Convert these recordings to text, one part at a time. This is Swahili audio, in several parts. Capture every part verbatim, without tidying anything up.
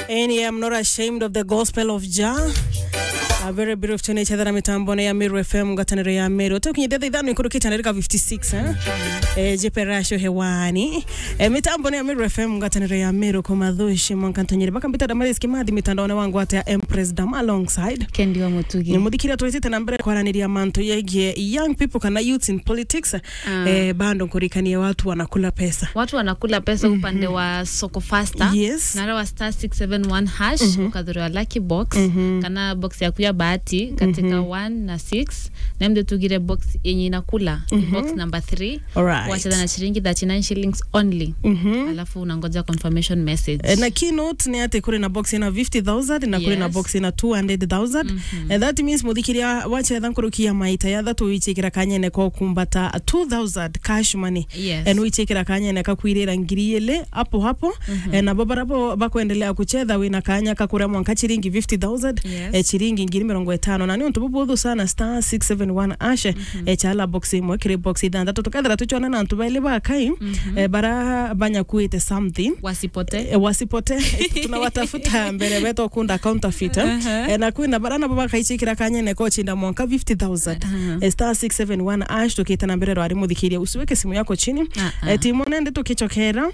And yeah, I'm not ashamed of the gospel of Jah. A very bit of tune each other na mitambo ya Miru F M ngatanero ya Miru. Ote ukinyedetha idhano ikuruki na fifty-six eh. Eh jepe rasho hewani. Eh mitambo ya Miru F M ngatanero ya Miru komadhushi mwankantonyere baka mpita damari skimadi mitandao na wangu wate ya Empress Dam alongside Kendi wa Mutugi. Ni mudikira tuwezite na mbere kwa naniria manto yegie young people kana youth in politics. Uh. Eh bando nkurikania watu wanakula pesa. Watu wanakula pesa mm -hmm. upande wa soko faster. Yes. Nara wa star six seven one hash mm -hmm. ukadhuriwa lucky box mm -hmm. kana box ya kuya bahati katika mm -hmm. one na six na mde tugire box yenye inakula mm -hmm. box number three. Alright. Wacheza na shilingi thirty-nine shillings only. Mm -hmm. Alafu unangoja confirmation message. E, na keynote ni ate kule na box ina fifty thousand na yes. kule na box ina two hundred thousand. Mm -hmm. And that means mudhikiria wache thankurukia maita ya thatu wichikira kanyene kwa kumbata two thousand cash money. Yes. And wichikira kanyene kakwirira ngiriele hapo hapo. Mm -hmm. E, na babarapo bakuendelea kuchedha wina kanya kakura mwanka chiringi fifty thousand. Yes. E, chiringi ngiri mirongo etano na ni untu bubudhu sana star six seven one ashe mm -hmm. e, chala box imwe kire box idanda tutukadhara tuchona na antu baile bakai mm -hmm. e, bara banya kuite something wasipote e, wasipote tunawatafuta mbele beto kunda counterfeiter uh -huh. e, na kuina barana baba kaichikira kanyene ko chinda mwanka fifty thousand uh -huh. e, star six seven one ash tukita na mbele rwari mudhikiria usiweke simu yako chini uh -huh. e, timonende tukichokera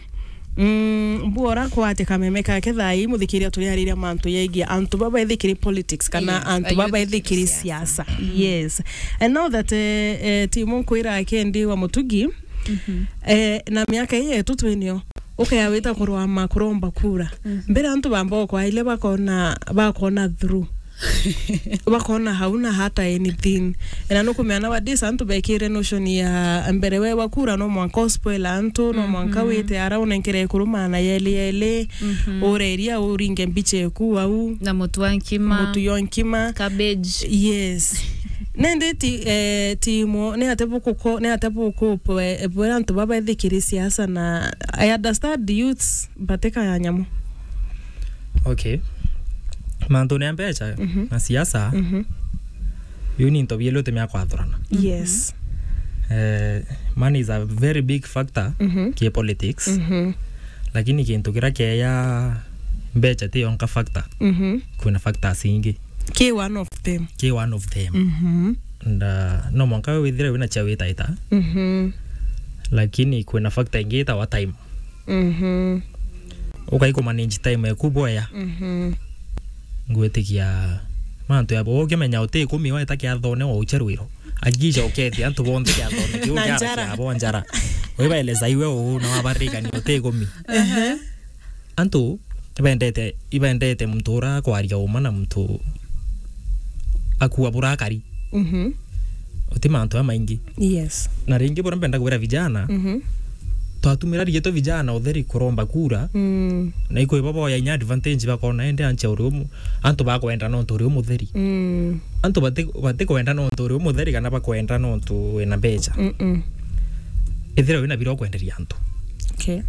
Mm, mbora kwate kamemeka kethai muthikiria tuliariria mantu yegia antu baba ithikiri politics kana yes, antu baba ithikiri siasa. Mm -hmm. Yes. And now that uh, uh, timu kwira akendi wa Mutugi mm -hmm. eh, na miaka yetu twenio okay awita kurwa makuromba kura mm -hmm. mbere antu bambo kwa ile bakona bakona through bakona hauna hata anything ena no kumeana wa this antu bekire notion ya mbere we wakura no mwa gospel antu no mwanka wete ara unenkere kuruma na yele yele mm -hmm. oreria uringe mbiche ku au na mutu wankima mutu yonkima cabbage. Yes. Nende ti eh timo ne atebuko ko ne atebuko po e bora antu baba ethikiri siasa na I understand the youths bateka ya nyamo. Okay. Manto ne ambecha mm -hmm. na siasa mhm mm yuni nto bielo te mea kwathorana. Yes. Eh money is a very big factor mm -hmm. ki politics mm -hmm. lakini kintu kira ke ya mbecha te onka factor mhm mm kuna factor singi ki one of them ki one of them mhm mm nda no monka withire wina chawita ita mhm mm lakini kuna factor ingita wa time mhm mm ukaiko manage time ya kuboya mhm mm ngwetikia mantu ya boge menya uti kumi wa itakia thone wa ucherwiro agija ukethia antu bonde ya thone kiugara ya bonjara wewe eleza iwe u na wabarika ni uti kumi ehe antu ibendete ibendete mtura kwa aria uma na mtu akuwa burakari mhm uti mantu ya maingi. Yes. Na ringi bora mbenda kwera vijana mhm twatumira rieto vijana utheri kuromba kura mm. na iko baba ya nya advantage bakona ende anche urumu antu bakwenda no ntu mutheri mm. antu bate bate kwenda no ntu mutheri kana bakwenda no ntu ena becha mm -mm. ethira wina biro kwenderia antu. Okay.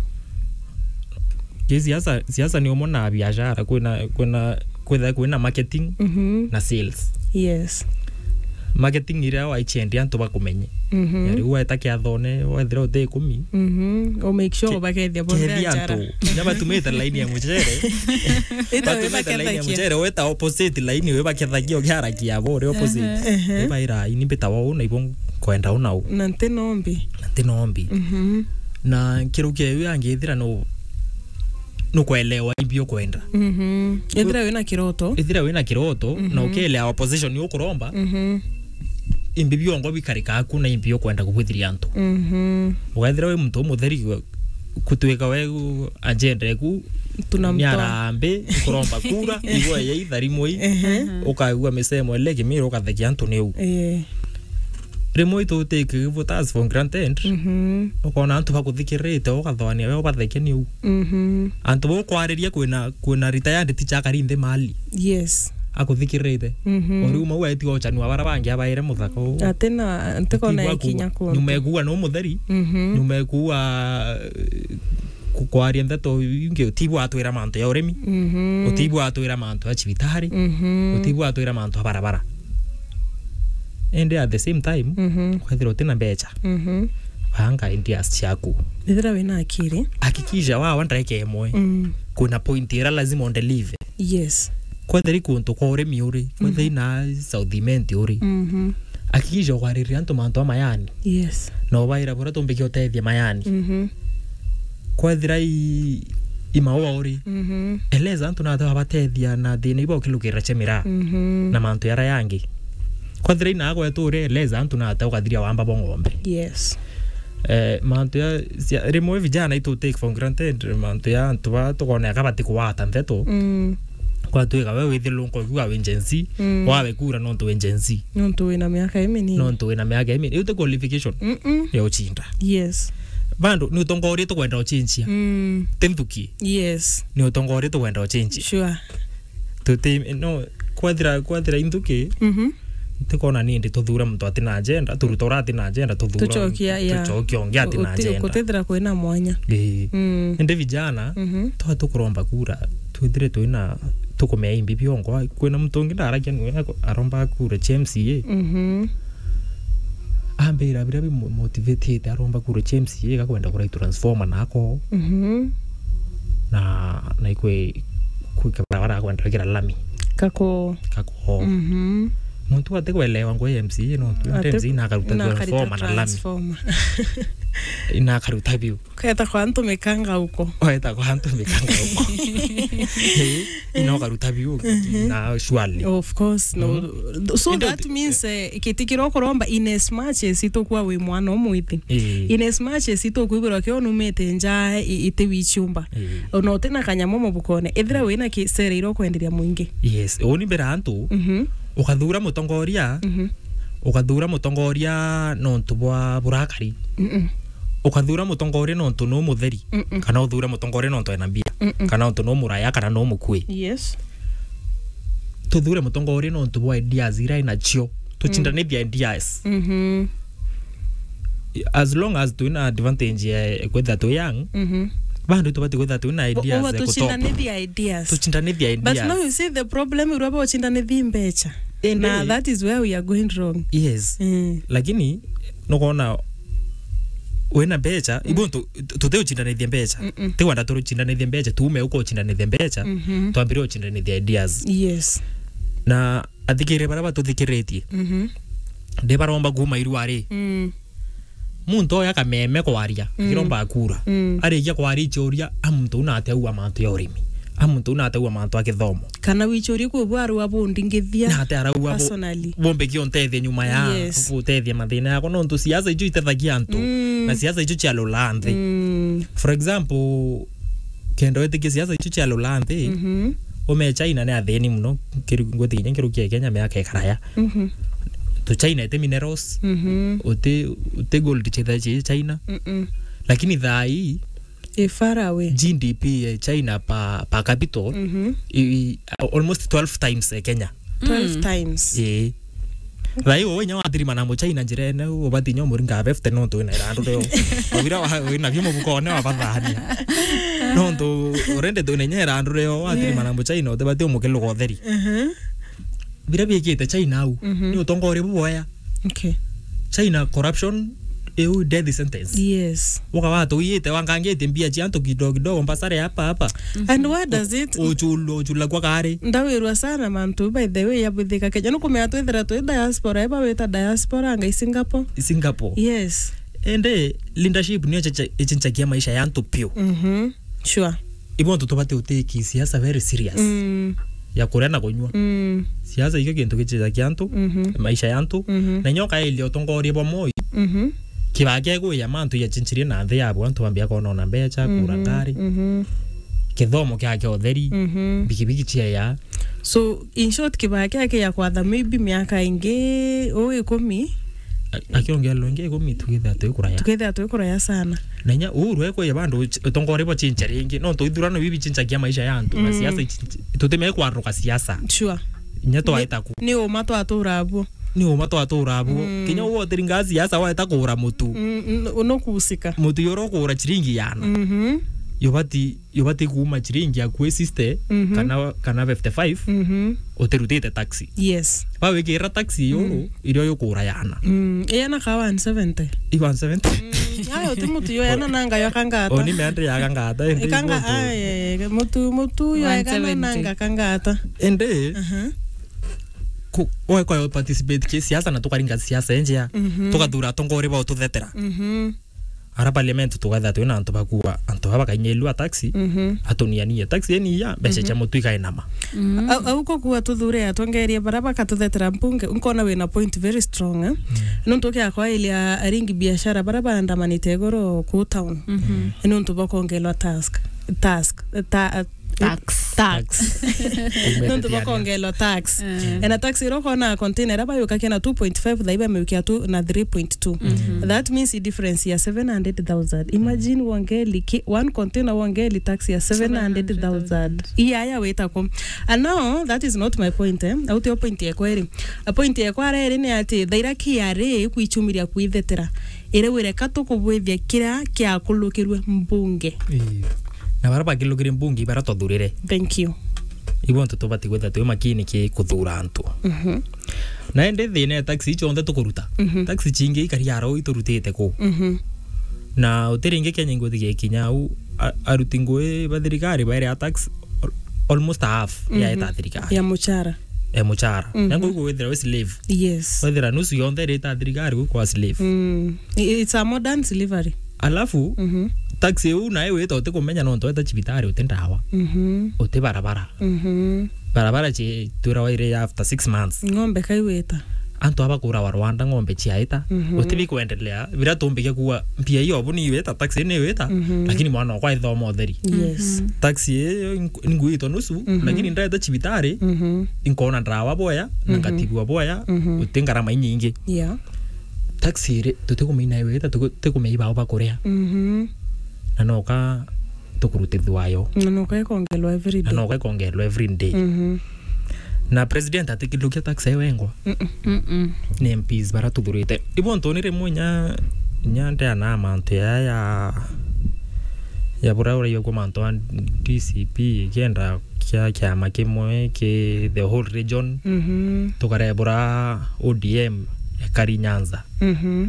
Siasa siasa ni omona biashara kuna kuna kwenda kuna marketing mm -hmm. na sales. Yes. Marketing ira wa ichendi antu bakumenye mhm mm yari wa itakia thone wa thiro de kumi mhm o make sure bakethia bonde achara nyaba tumeta line ya muchere ita we bakethia ya muchere weta opposite line we bakethia ogyara kia bore opposite e baira ini betawa una ibon kwenda una u na ntenombi na ntenombi mhm na kiruke we angethira no no kuelewa ibio kwenda mhm ethira wena kiroto ethira wena kiroto na ukele opposition yo kuromba mhm imbibio ngo bikarika kuna imbio kwenda kubuthiria antu mhm ugathira we mtu mutheri kutweka we agenda ku tunarambe kuromba kura igo ya ithari moi ukaigua misemo ile kimiro ukathekia antu niu eh remo ito take voters for granted mhm ukona antu bakuthikirite ugathwania we ubathekia niu mhm antu bo kwariria kwina kwina retired teacher karinde mali. Yes. Akuthikirite mhm ori uma wa etigo chanwa barabangi abaire muthako atena ntekona ikinya ko nyumegua no mutheri mhm nyumegua kukwaria ndeto inge utibu atwira mantu ya uremi mhm utibu atwira mantu ya cibitari mhm utibu atwira mantu ya barabara and at the same time mhm kwathiro tena becha mhm panga ideas ciaku Nithira wina akiri hakikisha wa wandareke emwe mm. kuna point ira lazima on deliver yes kwa theri kuntu kwa ure miuri kwa theri na southiment uri mhm hakikisha kwariri antu mantu mayani yes no waira bora tumbike otethia mayani mhm kwa thira i imawa uri mhm eleza antu na tawa batethia na thina ibo kilukira chemira mhm na mantu yara yangi kwa thira ina kwa ture eleza antu na tawa kadhiria wamba bongombe yes eh mantu ya rimwe vijana itu take for granted mantu ya antu ba tukone kabati kuwata ntheto mm kwa tuika wewe thilunko kwa wenjenzi Mm. wawe kura no to wenjenzi nontu wina miaka imini no to wina miaka imi ute qualification mm -mm. ya uchinda yes bandu ni utongori to kwenda uchinjia mm tembuki yes ni utongori to kwenda uchinjia sure tuti no kwathira kwathira induki mhm tikona nindi tuthura muntu atina agenda turutora atina agenda tuthura tuchokia ya tuchokia ongia atina agenda kutethira kwina mwanya eh mm ende vijana mhm twa tukuromba kura twithire twina tukumea imbi biongo kwina mtungi ndarakia nwe aromba kura C M C A mhm ambira bira bi motivated aromba kura C M C A gakwenda kura transformer nako mhm na na ikwe kwikabara kwenda kira lami kako kako mhm muntu ate kwelewa ngo M C A no M C na karuta transformer na lami ina karuta biu kaita kwantu mekanga uko oeta kwantu mekanga uko ina karuta biu na shwali of course no mm-hmm. so Indo that means uh, kitikiro koromba in as much as itokuwa we mwana omwiti e. in as much as itokuibira kyo numete nja ite wichumba e. no tena kanyamo mubukone ethira wina ki sereiro kwenderia mwingi yes oni bera antu mhm ukathura mutongoria mhm ukathura mutongoria nontu bwa burakari mhm ukathura mutongoria nontu no mutheri kana uthura mutongoria nontu ena mbia kana nontu no muraya kana no mukui yes tuthure mutongoria nontu bwa ideas ira ina chio tuchindanithia ideas mhm as long as tuina advantage ya kwetha tu young mhm bandu tubati kwetha tuina ideas over ya to kutopa chindanithia ideas tuchindanithia but ideas now you see the problem uraba ochindanithia mbecha na that is where we are going wrong yes mm. lakini nokona wena mbecha mm. ibonto tute uchindanithia mbecha te wanda turu uchindanithia mbecha tuume uko uchindanithia mbecha mhm twambire uchindanithia ideas yes na athikire bara batuthikiretie mhm de baromba kuma irwari mm muntu oya kameme kwaria kiromba akura mm. arikia kwari choria amuntu una ateua mantu ya urimi amuntu una ateua mantu akithomo kana wichori ko bwaru wabo ndingithia na ate araua personally bombe kio ntethia nyuma ya Yes. kutethia mathina yako no ntu siasa ijo itethagia antu Mm. na siasa ijo cia lulanthi mm for example kendo etike siasa ijo cia lulanthi mhm ome China ne atheni muno kiru ngothinya kiru kia Kenya me akekaraya mhm to China ete minerals mhm ote ote gold chitha chi China mhm lakini thai e far away G D P ya China pa pa capital mhm i, almost twelve times eh, Kenya twelve times eh thai wo nya wathiri mana mo China njirene ubati nyo muringa fifty no to ina randu reo obira wa wina byo mubukone wa bathani no to orende to nya randu reo wathiri mana mo China obati umukelo gotheri mhm bira biekite China au ni utongore buboya okay China corruption eu death sentence yes waka watu yete wangangete mbia chianto kidogo kidogo mbasare hapa hapa and what does it uchulo uchula kwa kare ndawirwa sana mantu by the way yabuthika Kenya no kumea twithira twi diaspora eba weta diaspora ngai Singapore Singapore yes ende leadership ni echenchakia maisha ya antu pio mhm sure ibonto tubate uteki siasa very serious mm ya kurena kunywa mm siasa iko kintu kichechakia antu mhm maisha ya antu mhm na nyoka ile utongori bo moi mhm kibage go ya mantu ya chinchirie na nthi yabo antu ambia kona na mbecha kura ngari mhm kithomo kia kio theri mhm bikibiki chia ya so in short kibake yake ya kwatha maybe miaka ingi o ikumi akiongea longe ikumi tukitha tukuraya tukitha tukuraya sana nenya uru eko ya bandu utongore bo chinchiringi no to ithurano bibi chinchakia maisha ya antu na siasa tuteme kwaruka siasa sure nyeto aita ku ni uma twaturabo ni uma twaturabo kinya wo tiringa siasa wa aita kura mutu no kusika mutu yoro kura chiringi yana mhm yobati yobati kuma chiringi ya kwe sister Mhm. kana kana fifty-five Mhm. uterutite taxi Yes. ba wekira taxi yo irio yo kurayana Mm, yana ka one seventy. i one seventy Ayo timutu yo yana nanga yo kangata. oni meandre ya kangata ende Ikanga ay mutu mutu yo one yana seventy. nanga kangata. ende Mhm. ku oe kwa participate ke siasa na tukaringa siasa enjea Mhm. tukathura tongore ba ututhetera Mhm. ara parliament tugatha twina antu bakuwa antu baba kanyelwa taxi Mhm. atuniania taxi eni ya mbeca cha mutu ikainama Au au ko kuwa tuthure atongeria baraba katuthetera mpunge unkona wina point very strong eh nuntu kya kwa ile aringi biashara baraba ndamanite goro ku town nuntu bakongelwa task task ta Tax. tax nuntu bakongelwa tax ena tax iro kona container aba yuka kena two point five thaiba meukia tu na three point two that means the difference ya seven hundred thousand imagine wangeli ki, one container wangeli tax ya seven hundred thousand iya ya weta kom and now that is not my point eh out your point ya kweri a point ya kwara ere ne ati thaira kiare kuichumiria kuithetera ere wire katukubwithia kira kya kulukirwe mbunge. na baraba kilugire mbungi bara tothurire Thank you. ibonto tobati gwetha twe makini ki kuthura antu Mhm. na ende thine taxi chonde tukuruta taxi chingi ikariaro iturutite ku Mhm. na utiringe kenya ngoti gikinya au aruti ngwe bathirikari bare ya tax almost half ya eta thirikari Ya muchara. e muchara nango ku wethera we slave Yes. wethera nusu yonde reta thirikari ku kwa slave Mm. It's a modern slavery. alafu Mhm. taxi u nae weta uti kumenya no ntoeta chibitari uti ndawa Mhm. uti barabara Mhm. barabara chi tura waire after six months Ng'ombe kaiweta. antu abakura wa Rwanda ng'ombe chiaita uti bikuendelea bira tumbike kuwa mpia hiyo buni weta taxi ni weta lakini mwana kwa ithoma utheri Yes. taxi hiyo nguito nusu lakini ndaeta chibitari Mhm. inkona ndawa boya na ngatibwa boya uti ngarama nyingi Yeah. taxi re tutikumina weta tukumeiba oba kuria Mhm. na noka tukurutithwayo No kai kongelwa every na day. noka ikongelwa every day Mhm. na president atikilukia taxi wengwa Mm-mm. ni M Ps bara tuthurite ibonto ni rimwe nya nyande ana mantu ya ya ya bura ura yo komanto an D C P kenda kya kya makimwe ke the whole region Mhm. tukare bura O D M ya Kari Nyanza Mhm.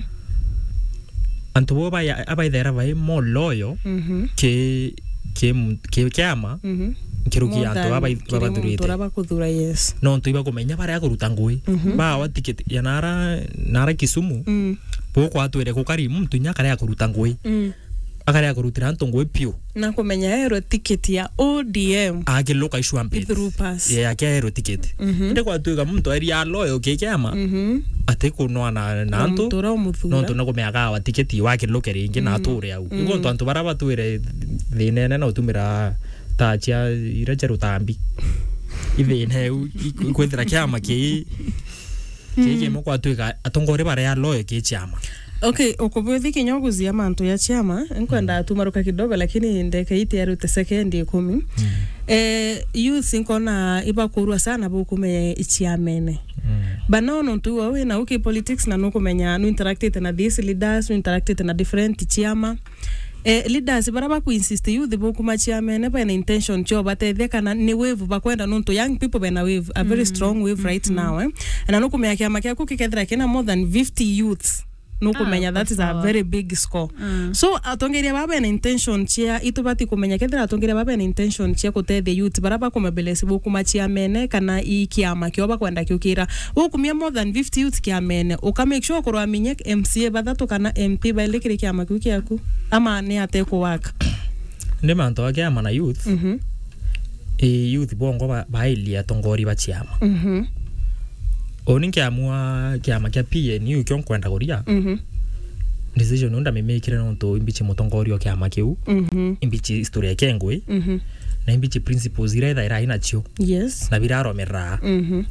antu bo ba ya aba idera ba mo loyo Mhm. ke ke ke kyama Mhm. kiruki antu aba baba Tura durite ba kuthura yes. no ntu iba kumenya bara kuruta ngui ba wa ticket ya nara nara Kisumu Mm. bo kwa twere ku Karimu mtu nyaka ya kuruta ngui Mm. akari ya kurutira antu ngui pio Na kumenya ero ticket ya O D M agiluka ishwambe through pass. ye akero ticket inde kwa tuiga muntu ari ya loyo ke kyama Mhm. ate kunwa na na antu Tura umuthura. no ntu no kumeaga wa ticket wa kiluke ringi na ature au igo ntu antu bara batwire thinene na utumira ta chia ira cheru tambi ithine kwethira kyama ki ki ki mo kwa tuiga atongore bara ya loyo ke kyama. Okay, ukubwithi kinyoguzia mantu ya chama nkwenda mm. tumaruka kidogo lakini ndeke iti ya rute sekendi kumi mm. eh youth nkona ibakurwa sana bukume ichiamene mm. banono tu wawe na uki politics na nukumenya nu interacted na these leaders nu interacted na different chiama eh leaders baraba ku insist youth bukuma chiamene ba na intention cho batethia kana ni wave bakwenda nuntu young people ba na wave a very mm. strong wave mm. right mm. now eh na nukumenya kiama kya kukikethira kina more than fifty youths nukumenya ah, that is a very big score mm. so atongeria baba na intention chia itubati kumenya kethira atongeria baba na intention chia kutethia youth baraba kumebelesi bukuma chia mene kana ikiama kioba kwenda kiukira ukumia more than fifty youth kia mene uka make sure kurwa minye M C A bathatu kana M P bailekire kiama kiukiaku ama ni ateko waka ndi manto ake ama na youth mhm mm e youth bongo ba baili atongori ba chiama mhm mm oni kiamua kiama kia P N U kyo kwenda kuria mhm decision unda memekire no to imbichi mutongorio kiama kiu mhm imbichi historia kengwe mhm na imbichi principles ira ira ina chio yes na biraro mera mhm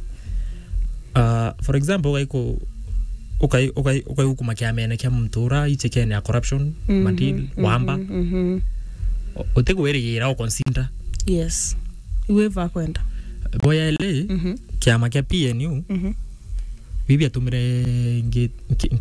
uh for example kaiko okay okay okay hukuma kiamene kia mtura ichekene ya corruption mm -hmm, mandil mm -hmm, wamba mhm otegwerera o consider yes iweva kwenda boya ile mhm kiama kia P N U mhm bibi atumire ngi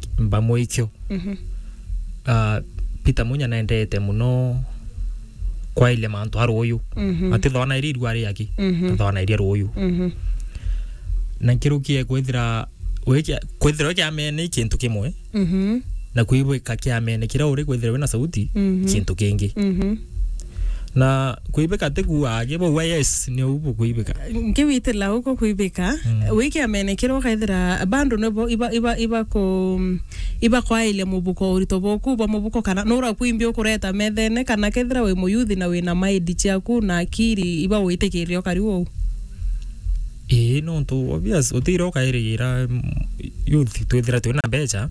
mbamo ikyo mhm uh Peter Munya naendete muno kwa ile mantu aroyo ati thona iri rwari yaki thona iri royo na kirukie kwithira weke kwithira kya mene kintu kimwe na kuibika kya mene kira uri kwithira wina sauti kintu kingi na kuibika teku age bo yes ni ubu kuibika ngiwite la uko kuibika wiki amene kiro kaithira bando nebo iba iba iba ko iba kwa ile mubuko urito boku ba mubuko kana nora kuimbi ukureta methene kana kethira we muyuthi na we na maidi chiaku na akiri iba witekirio kari wo eh no to obvious utiro kairigira youth twithira twina becha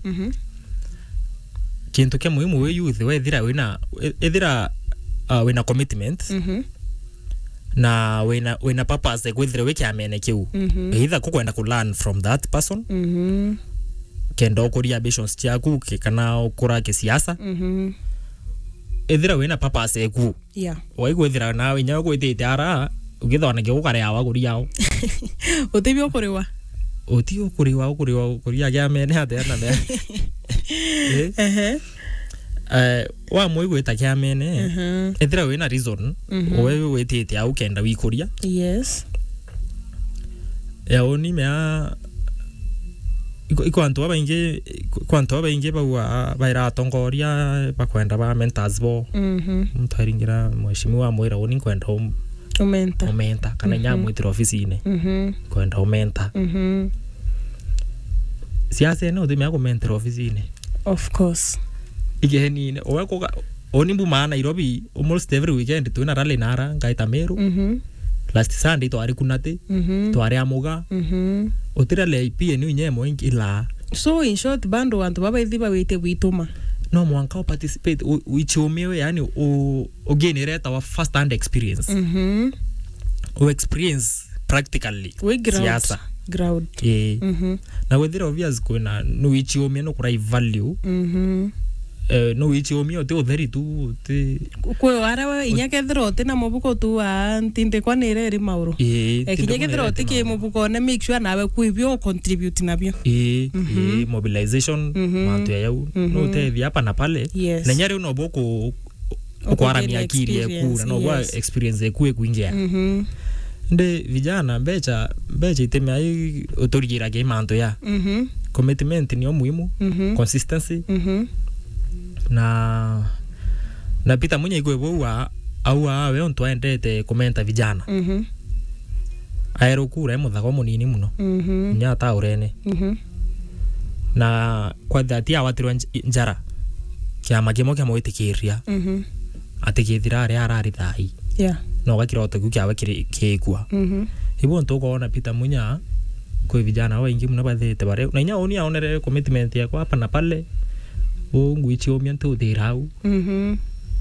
kintu kya muhimu we youth we thira wina ethira Uh, wina commitment mhm na wina wina purpose kwithira wiki amene kiu either kukwenda ku learn from that person mhm kendo kuria ambitions chiaku kana ukura kisiasa mhm ethira wina purpose eku yeah wai kwithira na winya kwitite ara ugithona ke gukare awa kuriao utibio kuriwa utio kuriwa ukuriwa kuria kya amene ate na me eh eh wa moi gwita kya mene ethira wina reason wewe wetete au kenda wikuria yes ya oni mea iko antu abainge kwantu abainge bawa baira tongoria bakwenda ba mentors bo mhm mutaringira mheshimiwa mwira oni kwenda umenta umenta kana nyamu itiro ofisine mhm kwenda umenta mhm siasa no demia komenta ofisine of course igeni owe ko oni mbuma Nairobi almost every weekend tuna rally nara ngaita Meru mhm last Sunday to ari kunate mhm to ari amuga mhm otira le pia ni nyemo ingila so in short bando wantu baba ithiba wite wituma no mwanka o participate uichomiewe yani o ogenereta wa first hand experience mhm o experience practically we ground siasa ground eh mhm na whether obvious kuna no uichomie no kurai value mhm eh no uichomie te otheri tu te kwe arawe inyakethiro te na mubuko tu wa ntinde kwa nere ri mauro eh ekinyakethiro te ke mubuko na make sure nawe kuibyo contribute nabyo eh eh mobilization mantu yau no te thia hapa na pale na nyari no boko ukwara miakiri eku na no wa experience eku ekuingia mhm nde vijana mbecha mbecha itemea hii utorigira ke mantu ya mhm commitment ni muhimu consistency mhm na na pita mwenye iko bwa au awe onto endete komenta vijana mhm aero kura muthako munini muno mhm nya ta urene mhm na kwa dhati awatirwa njara kia magemo kia mwitikiria mhm atikithira ari arari thai yeah no gakiroto ku kia wakiri kekua mhm ibo nto ko na pita munya kwa vijana wengi muno bathete bare na nya oni aonere commitment ya kwa hapa na pale o ngwichi omianto dirau mhm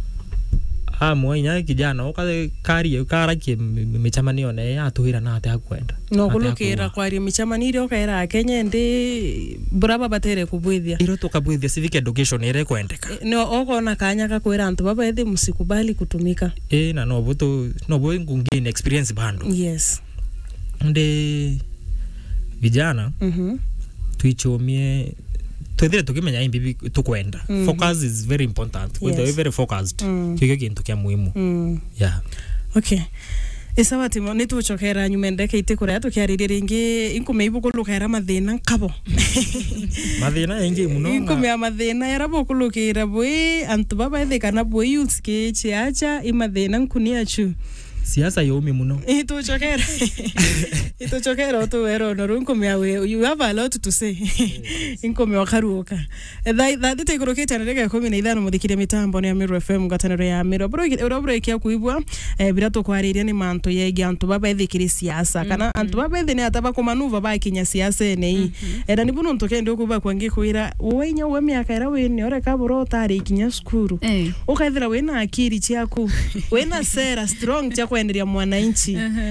ah moinya kijana oka kari karaki michamanio ne atuhira na ate akwenda no kulukira kwari michamaniro kaira Kenya ndi buraba batere kubwithia iro tukabwithia civic education ire kwendeka no okona kanya ka kwira antu baba ethi musikubali kutumika eh na no buto no bo ngungine experience bando yes ndi vijana mhm tuichomie twethire tukimenya imbibi tukwenda focus is very important we are very focused kiko kintu kya muhimu yeah okay isawa timo nituchokera nyumendeke ite kuria tukiariria ringi inkumeibu kulukera mathina nkabo mathina yengi muno inkumya mathina yarabo kulukira bwe antu baba ethekana bwe youth ke chiacha imathina nkunia chu siasa yomi muno ituchokera ituchokera to wero no runkumya we you have a lot to say inkumya karuka that that te kuroketa ndege kumi na ithano muthikire mitambo ya Meru F M gatanero ya Meru bro bro break ya kuibwa bila to kwariria ni manto yegi antu baba ethikire siasa kana antu baba ethene ataba kumanuva ba kinya siasa nei era ni buno ntoke ndo kuba kwangi kuira wenya we miaka era we ni ore kaburo tari kinya skuru ukaithira we na akiri chiaku we na sera strong cha kuendelea mwananchi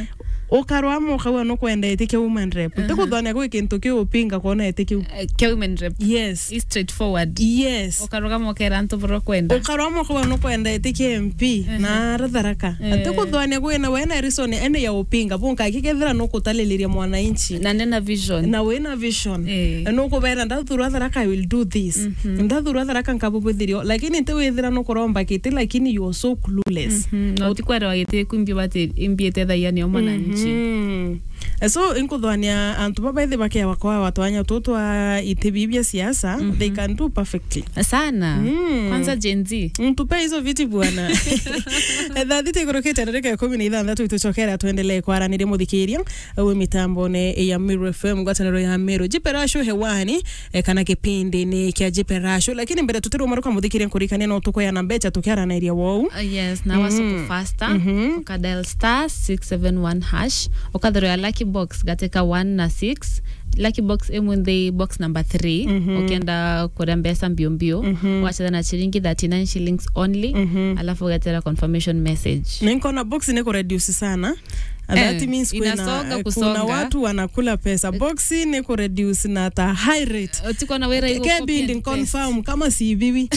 ukarwamo kawa no kwenda etike woman rep uh -huh. Tekudhania kwa kintu kio upinga kuona etike uh, kio woman rep yes is straightforward yes ukarugamo kera ntu bro kwenda ukarwamo kwa no kwenda etike M P uh -huh. na ratharaka uh -huh. Tekudhania kwa na wena reason ene ya upinga bunka kikethira no kutaliliria mwananchi na nena vision na wena vision uh. no kubera ndathuru ratharaka I will do this uh -huh. Ndathuru ratharaka nkabubithirio lakini nte withira no kuromba kiti lakini you are so clueless uh -huh. No tikwera wagite kumbio bate imbiete thaia ni mwananchi mm -hmm. So inkuthwania antu babaithi bakia wakwa watwanya tutu wa itibibia siasa mm -hmm. They can do perfectly sana mm. Kwanza Gen Z mtupe hizo viti bwana thathiti kurukite ndeka kumi na ithathatũ ituchokera tuendelee kwaranire muthikiria we mitambo ne ya Meru F M gwataniro ya Meru jiperasho hewani e, kana kipindi ni kia jiperasho lakini mbere tutiro maruka muthikiria kurikania no tuko ya nambecha tukiarana iria wou uh, yes na waso mm. Faster mm -hmm. Ukadial star six seven one hash ukadhiro ya lucky box gateka one na six lucky box emwende box number three mm -hmm. Ukienda kwa mbesa mbio mbio mm -hmm. Wacha na shilingi thirty-nine shillings only mm -hmm. Alafu gatera confirmation message niko na box niko reduce sana. That eh, means kuna, kuna watu wanakula pesa boxi ni ku reduce na ta high rate utiko na wera iko copy confirm kama si bibi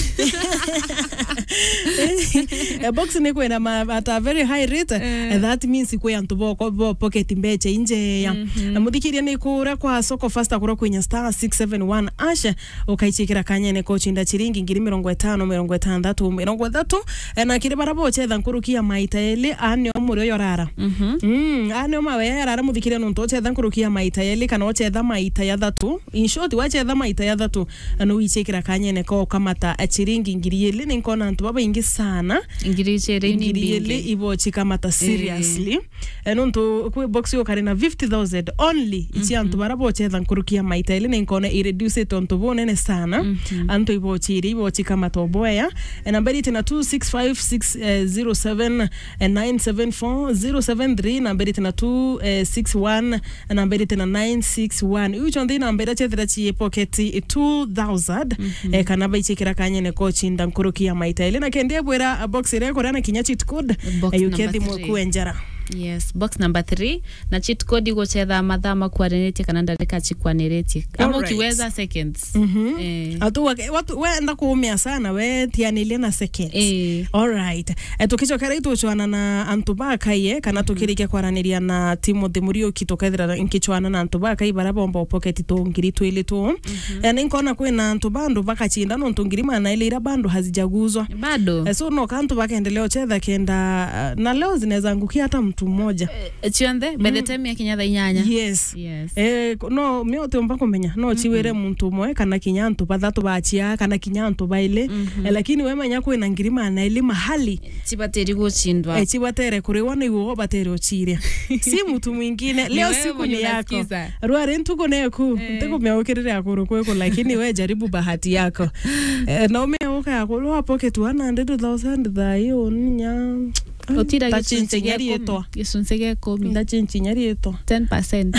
a box ni ku na at a very high rate eh. That means ku yantu boko bo pocket mbeche inje ya mm -hmm. Muthikiria ni kura kwa soko faster kura kwenye star six seven one asha ukaichikira kanyene ko chinda chiringi ngiri mirongo itano mirongo itandatu mirongo itatu na kire barabo chetha nkurukia maita ele anyo muri yorara mhm mm Mm, ano mawe yarara muthikire no nto chetha nkurukia maita yeli kana ochetha maita ya thatu in short wachetha maita ya thatu no wichekira kanyene ko kamata achiringi ngiri yeli ni nkona ntu baba ingi sana ngiri chere ni ngiri yeli ibo chikamata seriously e. No nto ku box yo karina fifty thousand only ichi antu barabo chetha nkurukia maita yeli ni nkona i reduce it onto bonene sana mm -hmm. Antu ibo chiri ibo chikamata oboya and nambari tena two six five six zero seven nine seven four zero seven three nambari tena two six one nambari tena nine six one ucho ndi nambari chethira chi pocket two thousand mm -hmm. E kana baichikira kanyene ko chinda nkurukia maita ile na kende bwera box ire ko rana kinya cheat code yukethi mu kuenjara. Yes, box number three na cheat code iko chetha mathama kwarenetie kana ndareka chikwaneretie kama ukiweza seconds mm -hmm. Eh atu watu wenda kuumia sana we tianilie na seconds eh. All right e tukichokera ituchwana na antu bakaye kana tukirikia kwaraniria na Timothy Muriuki tukethira nkichwana na antu bakaye barabomba pocket to ngiri twili tu mm -hmm. E ninkona kwina antu bandu bakachinda no ntungiri mana ile ira bandu hazijaguzwa bado e so no kantu bakaendelea chetha kenda na leo zinaweza angukia hata mtu mmoja uh, chiande by the time ya kinyatha inyanya yes, yes. Eh no miote mpako menya no chiwere muntu mwe kana kinyantu bathatu bachia kana kinyantu baile mm -hmm. Eh, lakini we menya kwina ngirima na ile mahali chibateri guchindwa eh chibatere kuriwa ni wo batere ochiria si mtu mwingine leo siku ni yako ruare ntuko neku nteko meokirira akuru kweko lakini we jaribu bahati yako eh, na umeoka yako lo pocket one hundred thousand thayo nya otira gichinchinyari eto gicunsege komi ndachinchinyari eto ten percent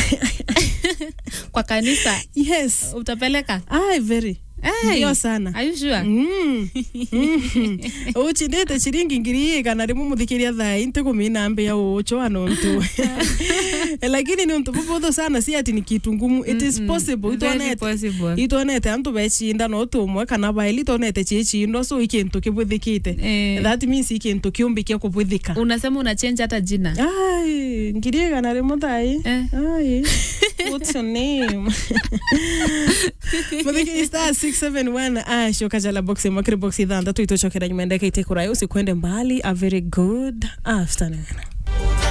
kwa kanisa yes utapeleka ai very ndio sana. Are you sure? Mm. Uchi ndete chiringi ngiri kana rimu muthikiria thaa inte kumina ambe ya ucho anontu. Lakini ni untu bubutho sana si ati ni kitu ngumu. It is possible. Itonete. Itonete antu bechinda no tumwe kana baili itonete chichi ndo so ikintu kibuthikite. That means ikintu kiumbike kubuthika. Unasema una change hata jina. Ai, ngiri kana rimu thai. Ai. What's your name? Muthikiri star six seven one ah shoka jala box makri box idhanda tu itochokera nyumendeke itekurayo usikwende mbali. A very good afternoon.